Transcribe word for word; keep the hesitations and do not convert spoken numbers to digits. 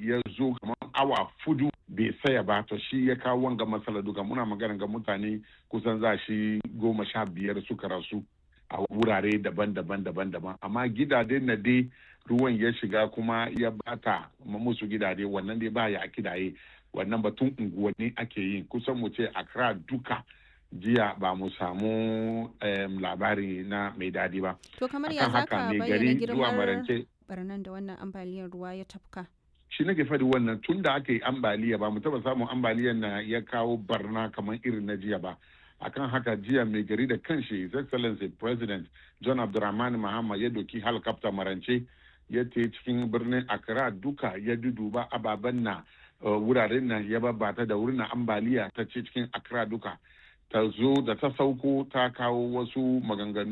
ya zo kamar awa fudu bai saya ba to shi ya kawo wanga matsala duka. Muna magana ga mutane kusan za shi goma sha biyar suka rasu a wurare daban-daban daban-daban, amma gidaje na dai ruwan ya shiga kuma ya bata musu gidaje wannan dai ba ya kidaye. Wannan batun unguwanni ake yi kusan mu ce Accra duka jiya ba mu samu labari na mai dadi ba. To kamar ya zaka bayyana girmar barnan da wannan ambaliyar ruwa ya tafka? Shi nake faɗi wannan tun da aka yi ambaliya ba mu taba samun ambaliyar na ya kawo barna kamar irin na jiya ba. Akan haka jiya mai gari da kanshi His Excellency President John Abdulrahman Mahama ya doki helicopter marance ya te cikin birnin Accra duka ya duduba ababen na wuraren nan ya babbata da wurin ambaliya ta ce cikin Accra duka. Ta zo da ta sauko ta kawo wasu maganganu